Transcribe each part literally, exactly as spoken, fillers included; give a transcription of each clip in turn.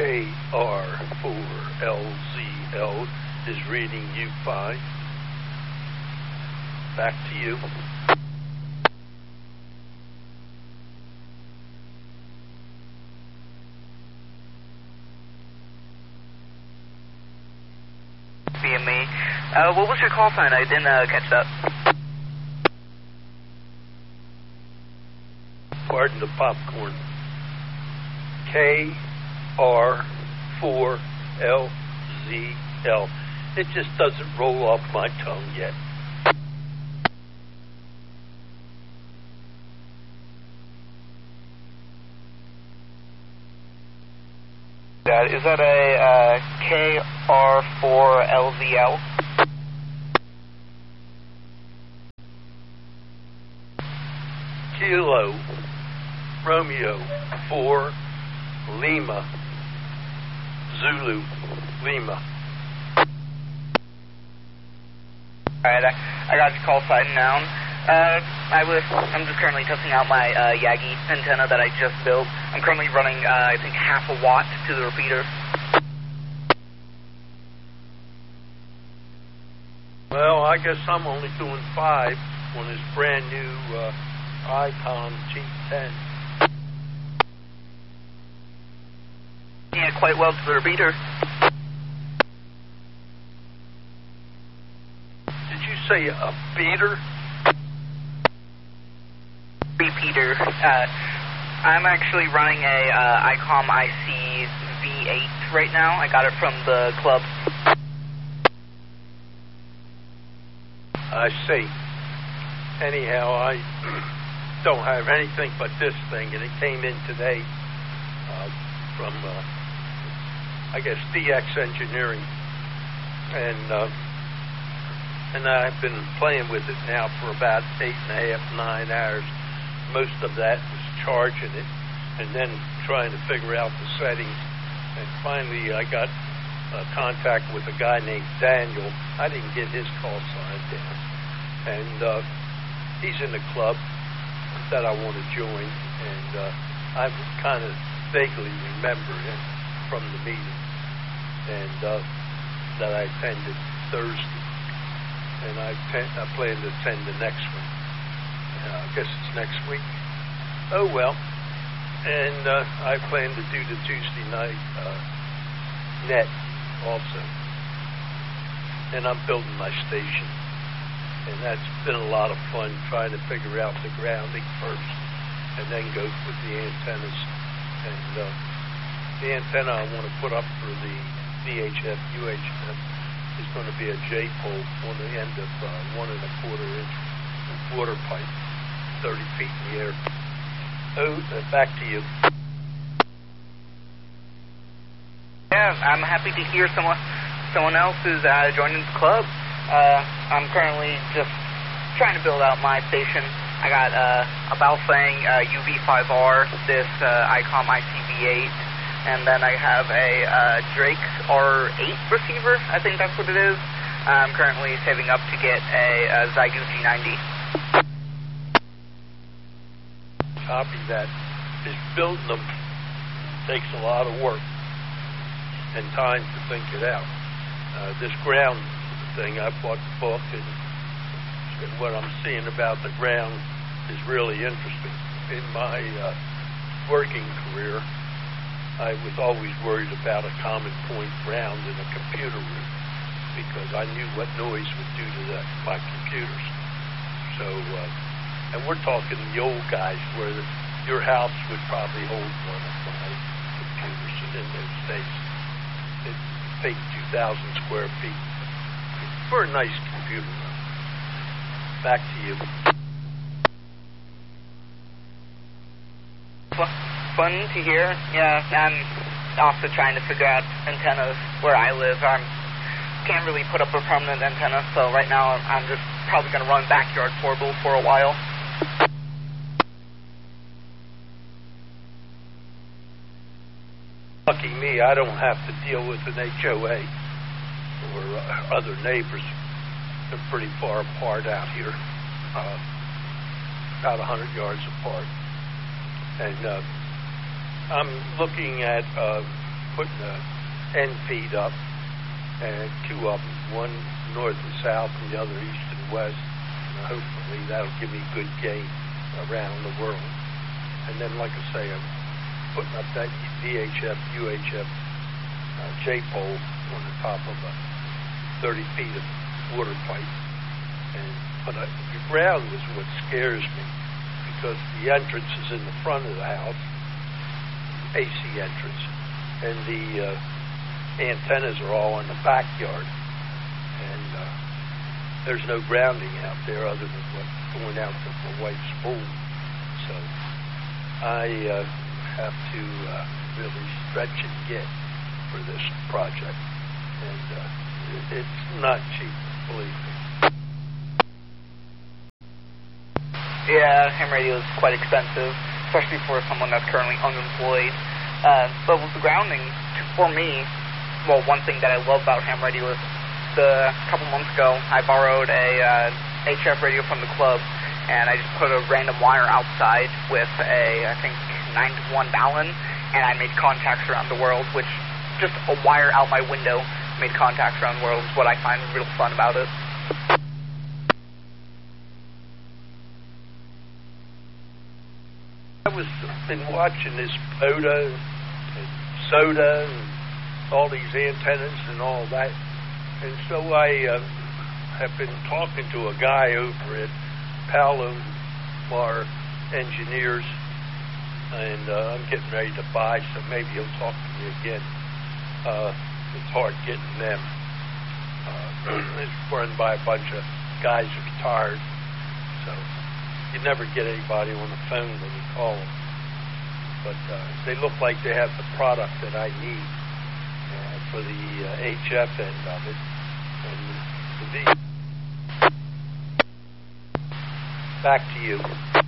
K R four L Z L is reading U five. Back to you. Being me. Uh, what was your call sign? I didn't uh, catch that. Pardon the popcorn. K R four L Z L. It just doesn't roll off my tongue yet. That, is that a uh, K R four L Z L? Kilo Romeo four Lima Zulu Lima. Alright, I, I got your call sign now. Uh, I was, I'm just currently testing out my uh, Yagi antenna that I just built. I'm currently running, uh, I think, half a watt to the repeater. Well, I guess I'm only doing five on this brand new uh, Icon G ten. Yeah, quite well to the repeater. Did you say a beater? Repeater. Uh, I'm actually running a uh, ICOM I C V eight right now. I got it from the club. I see. Anyhow, I don't have anything but this thing, and it came in today uh, from, uh, I guess, D X Engineering, and uh, and I've been playing with it now for about eight and a half, nine hours. Most of that was charging it, and then trying to figure out the settings, and finally I got uh, contact with a guy named Daniel. I didn't get his call sign down, and uh, he's in the club that I want to join, and uh, I kind of vaguely remember him from the meeting, and uh, that I attended Thursday, and I, te- I plan to attend the next one. Uh, I guess it's next week. Oh well, and uh, I plan to do the Tuesday night uh, net also, and I'm building my station. And that's been a lot of fun trying to figure out the grounding first and then go with the antennas. And uh, the antenna I want to put up for the V H F U H F is going to be a J-pole on the end of uh, one and a quarter inch water pipe, thirty feet in the air. Oh, uh, back to you. Yeah, I'm happy to hear someone someone else is uh, joining the club. Uh, I'm currently just trying to build out my station. I got uh, a Baofeng uh, U V five R, this uh, ICOM I C V eight, and then I have a uh, Drake R eight receiver. I think that's what it is. I'm currently saving up to get a, a Zygo G ninety. Copy that. Just building them takes a lot of work and time to think it out. Uh, this ground thing, I bought the book, and, and what I'm seeing about the ground is really interesting. In my uh, working career, I was always worried about a common point ground in a computer room because I knew what noise would do to the, my computers. So, uh, and we're talking the old guys where the, your house would probably hold one of my computers in those days. It take two thousand square feet for a nice computer room. Back to you. Fun to hear. Yeah, I'm also trying to figure out antennas where I live. I can't really put up a permanent antenna, so right now I'm just probably going to run backyard portable for a while. Lucky me, I don't have to deal with an H O A or uh, other neighbors. They're pretty far apart out here, uh, about one hundred yards apart. And uh, I'm looking at uh, putting a end feed up, and two of them, one north and south and the other east and west. And hopefully that'll give me good gain around the world. And then, like I say, I'm putting up that V H F, U H F uh, J-pole on the top of a thirty feet of water pipe. And but uh, the ground is what scares me, because the entrance is in the front of the house, A C entrance, and the uh, antennas are all in the backyard. And uh, there's no grounding out there other than what's going out to the white spool. So I uh, have to uh, really stretch and get for this project. And uh, it's not cheap, believe me. Yeah, ham radio is quite expensive, especially for someone that's currently unemployed. Uh, but with the grounding, for me, well, one thing that I love about ham radio is the, a couple months ago, I borrowed a uh, H F radio from the club, and I just put a random wire outside with a, I think, nine to one Balun, and I made contacts around the world, which just a wire out my window made contacts around the world is what I find real fun about it. I was been watching this Poda and Soda and all these antennas and all that, and so I uh, have been talking to a guy over at Palomar Engineers, and uh, I'm getting ready to buy, so maybe he'll talk to me again. Uh, it's hard getting them. Uh, it's run by a bunch of guys who are retired, so you never get anybody on the phone when you call them. But uh, they look like they have the product that I need uh, for the uh, H F end of it. And the V. Back to you.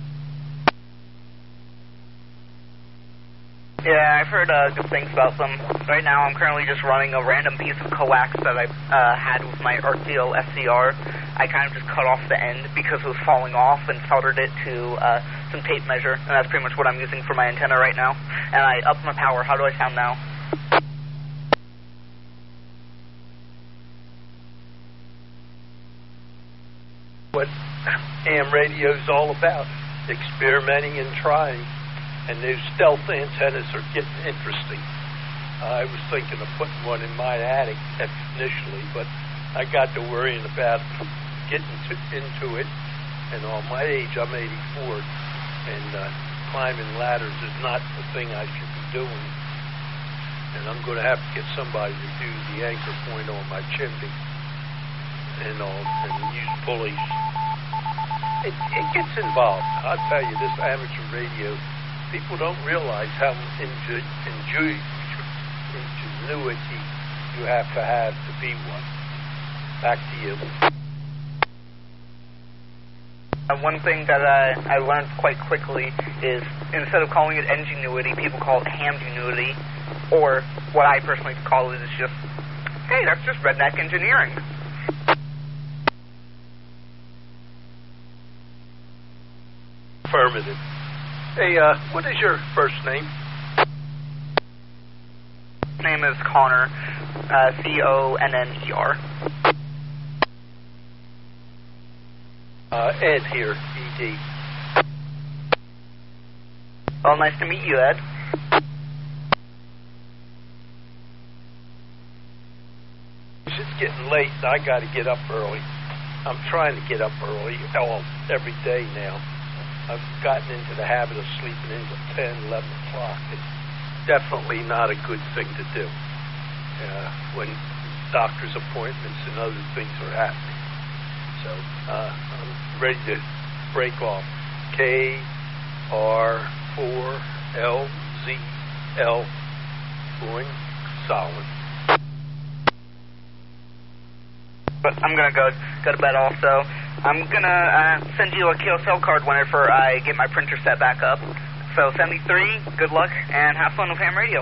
Yeah, I've heard uh, good things about them. Right now, I'm currently just running a random piece of coax that I uh, had with my Arctiel S C R. I kind of just cut off the end because it was falling off and soldered it to uh, some tape measure, and that's pretty much what I'm using for my antenna right now. And I upped my power. How do I sound now? What ham radio is all about, experimenting and trying. And those stealth antennas are getting interesting. Uh, I was thinking of putting one in my attic initially, but I got to worrying about getting to, into it. And on my age, I'm eighty-four, and uh, climbing ladders is not the thing I should be doing. And I'm going to have to get somebody to do the anchor point on my chimney and all, and use pulleys. It, it gets involved. I'll tell you, this amateur radio, people don't realize how inju inju ingenuity you have to have to be one. Back to you. Uh, one thing that uh, I learned quite quickly is instead of calling it ingenuity, people call it hamgenuity, or what I personally call it is just, hey, that's just redneck engineering. Affirmative. Hey, uh, what is your first name? His name is Connor, uh, C O N N E R. Uh, Ed here, E D. Well, nice to meet you, Ed. It's getting late, and I got to get up early. I'm trying to get up early all, every day now. I've gotten into the habit of sleeping into ten, eleven o'clock. It's definitely not a good thing to do uh, when doctor's appointments and other things are happening. So uh, I'm ready to break off. K R four L Z L, going solid. But I'm going to go go to bed also. I'm going to uh, send you a K S L card whenever I get my printer set back up. So seventy-three, good luck, and have fun with ham radio.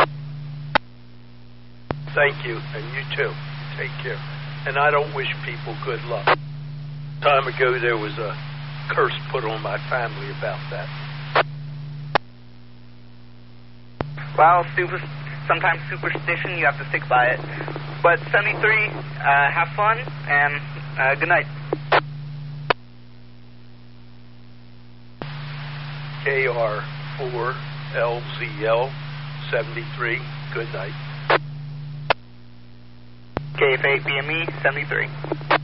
Thank you, and you too. Take care. And I don't wish people good luck. Time ago, there was a curse put on my family about that. Well, super, sometimes superstition, you have to stick by it. But seventy-three, uh, have fun, and uh, good night. K R four L Z L seventy-three, good night. K F eight B M E seventy-three.